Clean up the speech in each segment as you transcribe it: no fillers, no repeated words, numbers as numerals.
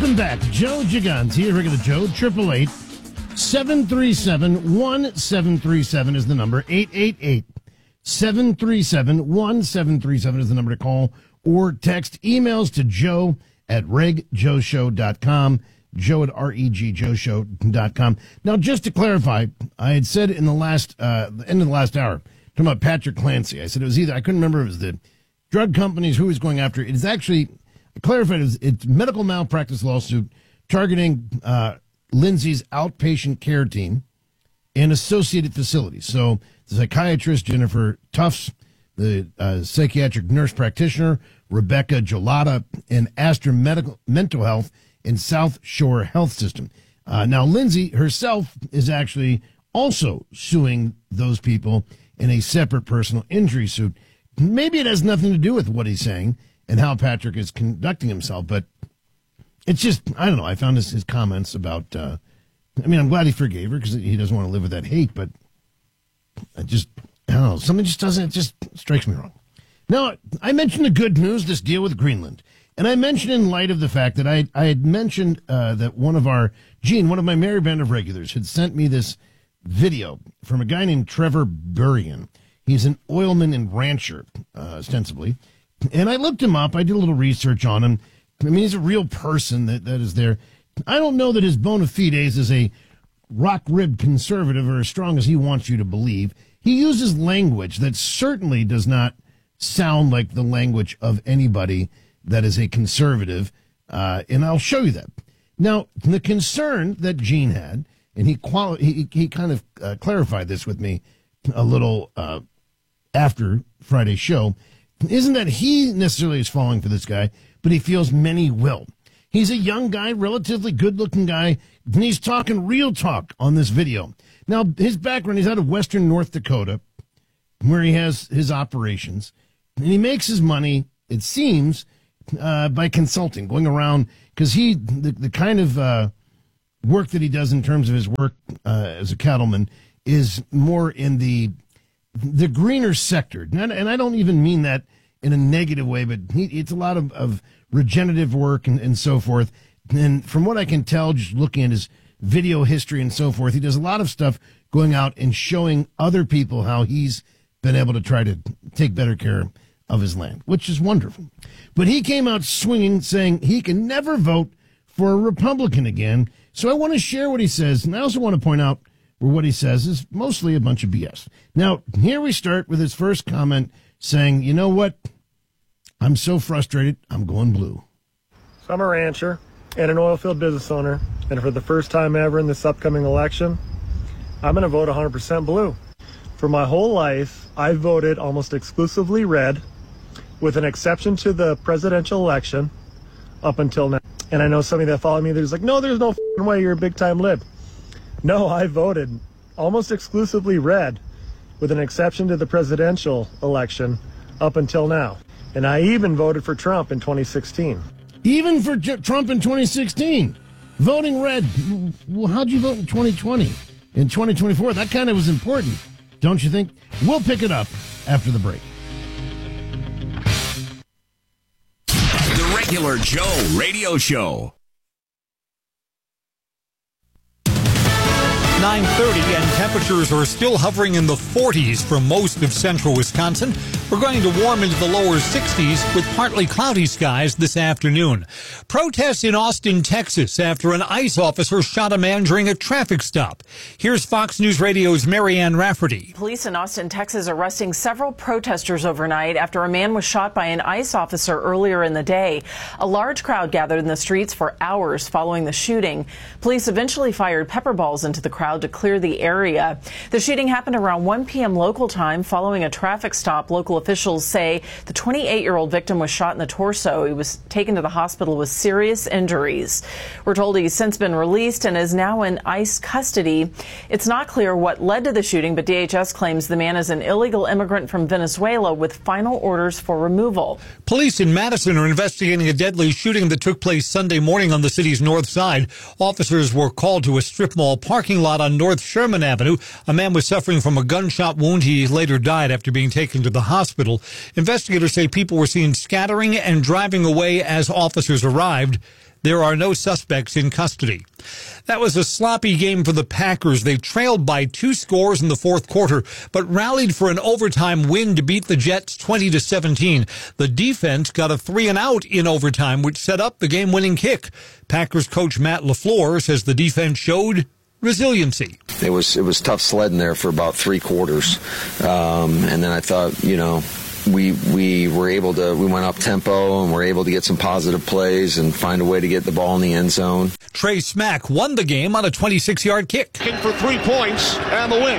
Welcome back. Joe Gigante, regular Joe, 888-737-1737 is the number. 888-737-1737 is the number to call or text. Emails to joe at regjoeshow.com, joe at regjoeshow.com. Now, just to clarify, I had said in the last, the end of the last hour, talking about Patrick Clancy, I said it was either, I couldn't remember if it was the drug companies, who was going after it. It is actually, I clarified, it's medical malpractice lawsuit targeting Lindsay's outpatient care team and associated facilities. So the psychiatrist Jennifer Tufts, the psychiatric nurse practitioner Rebecca Gelada, and Astra Mental Health and South Shore Health System. Now, Lindsay herself is actually also suing those people in a separate personal injury suit. Maybe it has nothing to do with what he's saying and how Patrick is conducting himself, but it's just, I don't know. I found his comments about, I'm glad he forgave her because he doesn't want to live with that hate, but I don't know. Something just doesn't, it just strikes me wrong. Now, I mentioned the good news, this deal with Greenland. And I mentioned in light of the fact that I had mentioned that one of my Merry Band of regulars, had sent me this video from a guy named Trevor Burrian. He's an oilman and rancher, ostensibly. And I looked him up. I did a little research on him. He's a real person that is there. I don't know that his bona fides is a rock-ribbed conservative or as strong as he wants you to believe. He uses language that certainly does not sound like the language of anybody that is a conservative, and I'll show you that. Now, the concern that Gene had, and he kind of clarified this with me a little after Friday's show, isn't that he necessarily is falling for this guy, but he feels many will. He's a young guy, relatively good-looking guy, and he's talking real talk on this video. Now, his background, he's out of western North Dakota, where he has his operations, and he makes his money, it seems, by consulting, going around, because the kind of work that he does in terms of his work as a cattleman is more in the greener sector. And I don't even mean that in a negative way, but it's a lot of regenerative work and so forth. And from what I can tell, just looking at his video history and so forth, he does a lot of stuff going out and showing other people how he's been able to try to take better care of his land, which is wonderful. But he came out swinging, saying he can never vote for a Republican again. So I want to share what he says, and I also want to point out where what he says is mostly a bunch of BS. Now, here we start with his first comment saying, you know what? I'm so frustrated, I'm going blue. So I'm a rancher and an oil field business owner, and for the first time ever in this upcoming election, I'm going to vote 100% blue. For my whole life, I voted almost exclusively red, with an exception to the presidential election up until now. And I know somebody that followed me, there's like, no, there's no f***ing way, you're a big-time lib. No, I voted almost exclusively red, with an exception to the presidential election up until now. And I even voted for Trump in 2016. Even for Trump in 2016? Voting red. Well, how'd you vote in 2020? In 2024? That kind of was important, don't you think? We'll pick it up after the break. The Regular Joe Radio Show. 9:30 and temperatures are still hovering in the 40s for most of central Wisconsin. We're going to warm into the lower 60s with partly cloudy skies this afternoon. Protests in Austin, Texas after an ICE officer shot a man during a traffic stop. Here's Fox News Radio's Marianne Rafferty. Police in Austin, Texas arresting several protesters overnight after a man was shot by an ICE officer earlier in the day. A large crowd gathered in the streets for hours following the shooting. Police eventually fired pepper balls into the crowd to clear the area. The shooting happened around 1 p.m. local time following a traffic stop. Local officials say the 28-year-old victim was shot in the torso. He was taken to the hospital with serious injuries. We're told he's since been released and is now in ICE custody. It's not clear what led to the shooting, but DHS claims the man is an illegal immigrant from Venezuela with final orders for removal. Police in Madison are investigating a deadly shooting that took place Sunday morning on the city's north side. Officers were called to a strip mall parking lot out on North Sherman Avenue. A man was suffering from a gunshot wound. He later died after being taken to the hospital. Investigators say people were seen scattering and driving away as officers arrived. There are no suspects in custody. That was a sloppy game for the Packers. They trailed by 2 scores in the fourth quarter, but rallied for an overtime win to beat the Jets 20-17. The defense got a 3-and-out in overtime, which set up the game-winning kick. Packers coach Matt LaFleur says the defense showed resiliency. It was tough sledding there for about 3 quarters. And then I thought, we went up tempo and were able to get some positive plays and find a way to get the ball in the end zone. Trey Smack won the game on a 26-yard kick. Looking for 3 points and the win.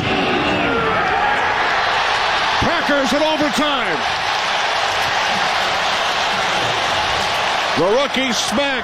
Packers in overtime. The rookie Smack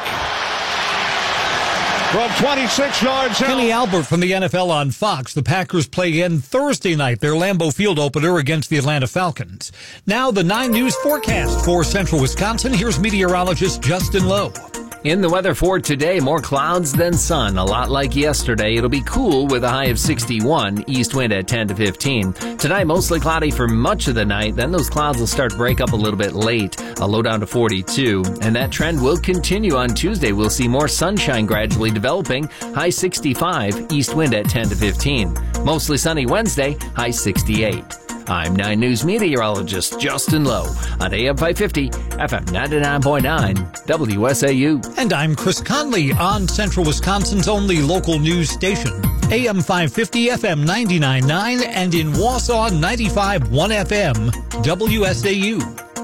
from 26 yards out. Kenny Albert from the NFL on Fox. The Packers play again Thursday night, their Lambeau Field opener against the Atlanta Falcons. Now the 9 News forecast for central Wisconsin. Here's meteorologist Justin Lowe. In the weather for today, more clouds than sun. A lot like yesterday. It'll be cool with a high of 61, east wind at 10 to 15. Tonight, mostly cloudy for much of the night. Then those clouds will start to break up a little bit late, a low down to 42. And that trend will continue on Tuesday. We'll see more sunshine gradually developing, high 65, east wind at 10 to 15. Mostly sunny Wednesday, high 68. I'm 9 News meteorologist Justin Lowe on AM 550, FM 99.9, WSAU. And I'm Chris Conley on Central Wisconsin's only local news station, AM 550, FM 99.9, and in Wausau 95.1 FM, WSAU.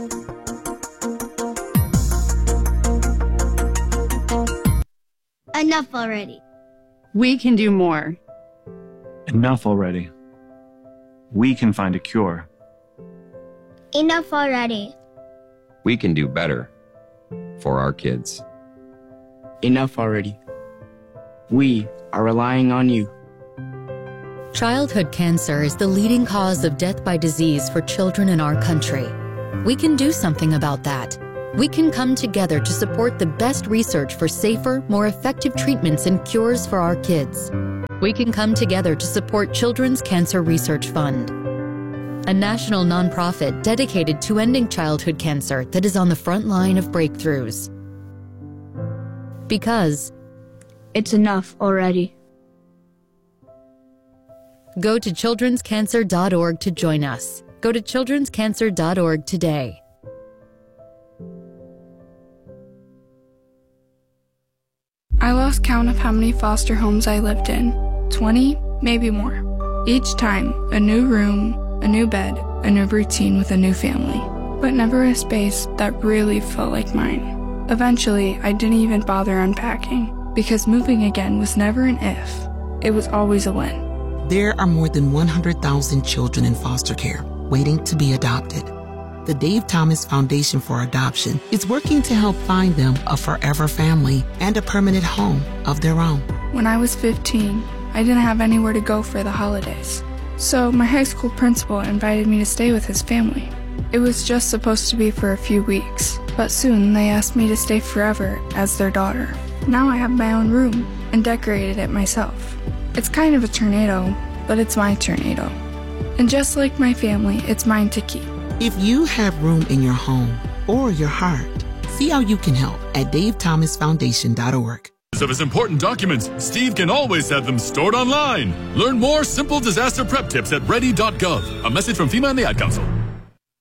Enough already. We can do more. Enough already. We can find a cure. Enough already. We can do better for our kids. Enough already. We are relying on you. Childhood cancer is the leading cause of death by disease for children in our country. We can do something about that. We can come together to support the best research for safer, more effective treatments and cures for our kids. We can come together to support Children's Cancer Research Fund, a national nonprofit dedicated to ending childhood cancer that is on the front line of breakthroughs. Because it's enough already. Go to childrenscancer.org to join us. Go to childrenscancer.org today. I lost count of how many foster homes I lived in. 20, maybe more. Each time, a new room, a new bed, a new routine with a new family. But never a space that really felt like mine. Eventually, I didn't even bother unpacking, because moving again was never an if. It was always a when. There are more than 100,000 children in foster care waiting to be adopted. The Dave Thomas Foundation for Adoption is working to help find them a forever family and a permanent home of their own. When I was 15, I didn't have anywhere to go for the holidays. So my high school principal invited me to stay with his family. It was just supposed to be for a few weeks, but soon they asked me to stay forever as their daughter. Now I have my own room and decorated it myself. It's kind of a tornado, but it's my tornado. And just like my family, it's mine to keep. If you have room in your home or your heart, see how you can help at davethomasfoundation.org. Of his important documents, Steve can always have them stored online. Learn more simple disaster prep tips at ready.gov. A message from FEMA and the Ad Council.